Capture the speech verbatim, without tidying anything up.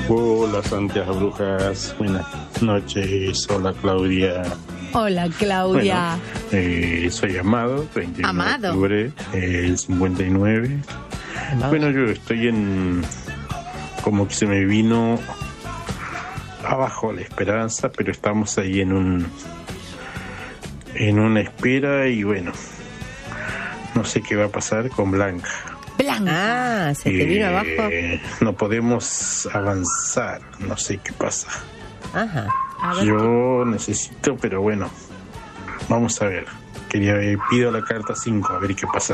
Hola, santas brujas. Buenas noches. Hola, Claudia. Hola, Claudia. Bueno, eh, soy Amado, treinta y uno Amado. de octubre, el cincuenta y nueve. Amado. Bueno, yo estoy en... como que se me vino abajo la esperanza, pero estamos ahí en un... en una espera y bueno, no sé qué va a pasar con Blanca. Blanca. Ah, se te vino abajo. Eh, no podemos avanzar, no sé qué pasa. Ajá. A ver, Yo necesito, pero bueno, vamos a ver. Quería, pido la carta cinco, a ver qué pasa.